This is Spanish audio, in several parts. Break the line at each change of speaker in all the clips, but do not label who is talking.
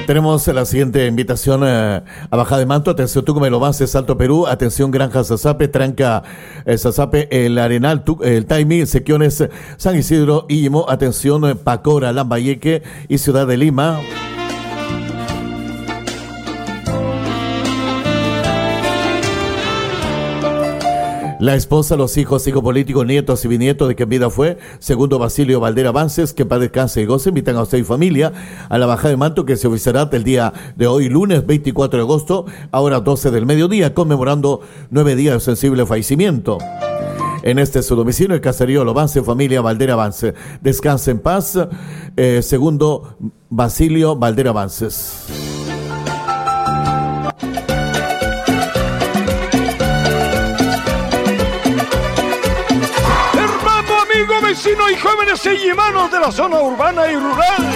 Tenemos la siguiente invitación a Bajada de Manto. Atención, Tucumán, Base, Salto Perú. Atención, Granja Sasape, Tranca Sasape, El Arenal, el Taimi, Sequiones, San Isidro, Illimo. Atención, Pacora, Lambayeque y Ciudad de Lima. La esposa, los hijos, hijo político, nietos y bisnietos de quien vida fue, segundo Basilio Valdera Avances, que para descanse y goce, invitan a usted y familia a la Bajada de Manto que se oficiará el día de hoy, lunes 24 de agosto, a horas 12 del mediodía, conmemorando 9 días de sensible fallecimiento. En su domicilio, el caserío Lobance, familia Valdera Avance. Descanse en paz, segundo Basilio Valdera Avances.
Vecinos y jóvenes illimanos de la zona urbana y rural.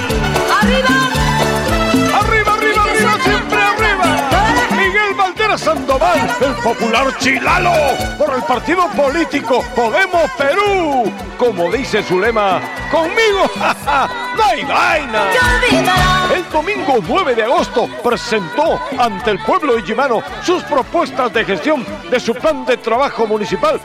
¡Arriba!
¡Arriba, arriba, arriba! ¡Siempre arriba! Miguel Valdera Sandoval, el popular chilalo, por el partido político Podemos Perú. Como dice su lema, conmigo, jaja, no hay vaina. El domingo 9 de agosto presentó ante el pueblo illimano sus propuestas de gestión de su plan de trabajo municipal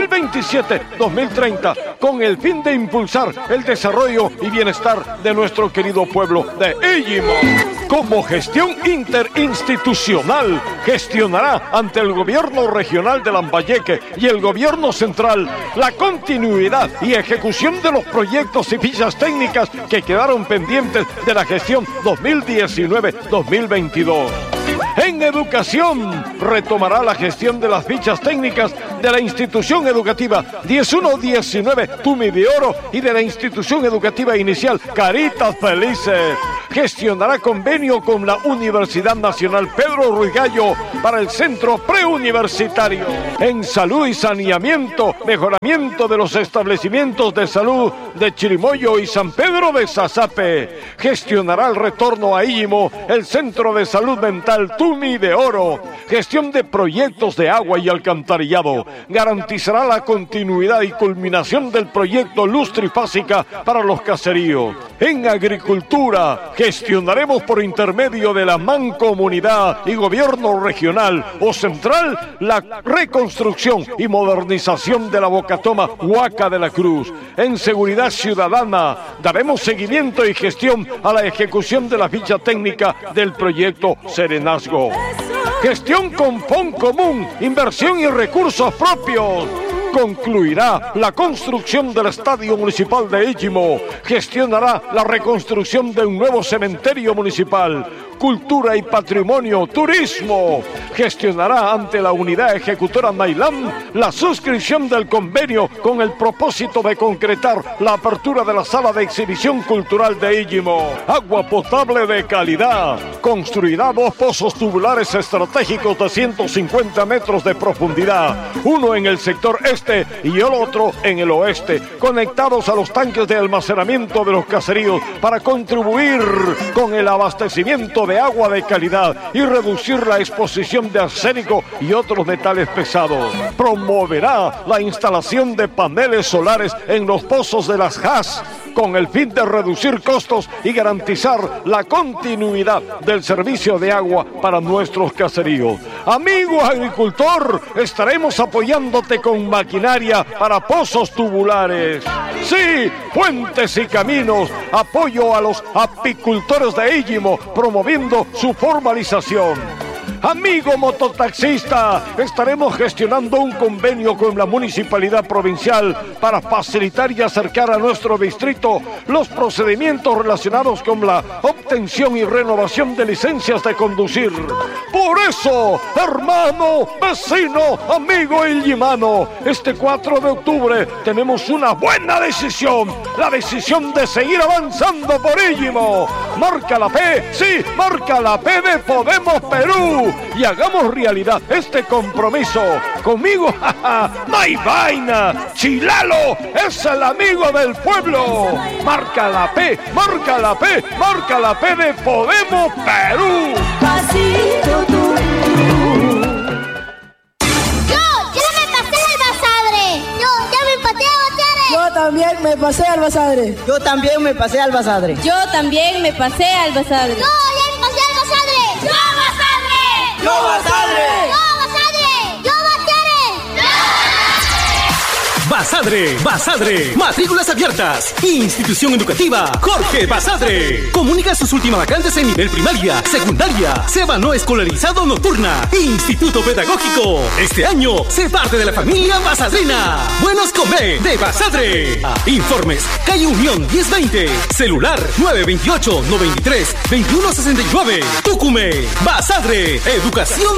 2027-2030 con el fin de impulsar el desarrollo y bienestar de nuestro querido pueblo de Illimo. Como gestión interinstitucional, gestionará ante el gobierno regional de Lambayeque y el gobierno central la continuidad y ejecución de los proyectos y fichas técnicas que quedaron pendientes de la gestión 2019-2022. En educación, retomará la gestión de las fichas técnicas de la institución educativa 1119 Tumi de Oro y de la institución educativa inicial Caritas Felices. Gestionará convenio con la Universidad Nacional Pedro Ruiz Gallo para el centro preuniversitario. En salud y saneamiento, mejoramiento de los establecimientos de salud de Chirimoyo y San Pedro de Sasape. Gestionará el retorno a Illimo, el centro de salud mental Tumi de Oro. Gestión de proyectos de agua y alcantarillado. Garantizará la continuidad y culminación del proyecto Luz Trifásica para los caseríos. En agricultura, gestionaremos por intermedio de la mancomunidad y gobierno regional o central la reconstrucción y modernización de la Bocatoma Huaca de la Cruz. En seguridad ciudadana, daremos seguimiento y gestión a la ejecución de la ficha técnica del proyecto Serenazgo. Gestión con fondo común, inversión y recursos propios. Concluirá la construcción del Estadio Municipal de Illimo. Gestionará la reconstrucción de un nuevo cementerio municipal. Cultura y patrimonio, turismo. Gestionará ante la unidad ejecutora Mailán la suscripción del convenio con el propósito de concretar la apertura de la sala de exhibición cultural de Illimo. Agua potable de calidad. Construirá 2 pozos tubulares estratégicos de 150 metros de profundidad. Uno en el sector este y el otro en el oeste, conectados a los tanques de almacenamiento de los caseríos para contribuir con el abastecimiento de agua de calidad y reducir la exposición de arsénico y otros metales pesados. Promoverá la instalación de paneles solares en los pozos de las JAS con el fin de reducir costos y garantizar la continuidad del servicio de agua para nuestros caseríos. Amigo agricultor, estaremos apoyándote con maquinaria para pozos tubulares. Sí, puentes y caminos. Apoyo a los apicultores de Illimo, promoviendo su formalización. Amigo mototaxista, estaremos gestionando un convenio con la Municipalidad Provincial para facilitar y acercar a nuestro distrito los procedimientos relacionados con la obtención y renovación de licencias de conducir. Por eso, hermano, vecino, amigo illimano, este 4 de octubre tenemos una buena decisión, la decisión de seguir avanzando por Illimo. Marca la P, sí, marca la P de Podemos Perú. Y hagamos realidad este compromiso. Conmigo, jaja, no hay vaina. Chilalo es el amigo del pueblo. Marca la P, marca la P, marca la P de Podemos Perú.
Pasito tú.
Yo también me pasé al Basadre.
Yo también me pasé al Basadre.
Yo también me pasé al Basadre.
Yo ya me pasé
¡Yo Basadre!
Basadre, matrículas abiertas. Institución Educativa Jorge Basadre. Comunica sus últimas vacantes en nivel primaria, secundaria, SEBA no escolarizado nocturna, Instituto Pedagógico. Este año, sé parte de la familia basadrina. Buenos Comer de Basadre. Informes, calle Unión 1020, celular 928-93-2169. Tucumé, Basadre, educación